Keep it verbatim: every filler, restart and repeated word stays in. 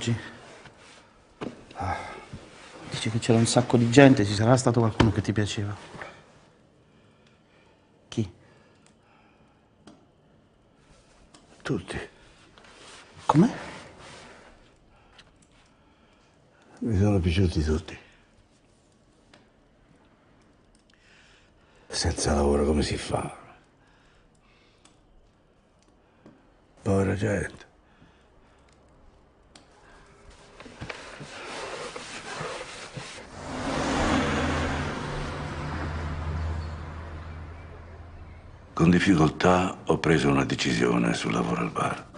oggi? Dici che c'era un sacco di gente, ci sarà stato qualcuno che ti piaceva? Chi? Tutti. Come? Mi sono piaciuti tutti. Senza lavoro come si fa? Povera gente. Con difficoltà ho preso una decisione sul lavoro al bar.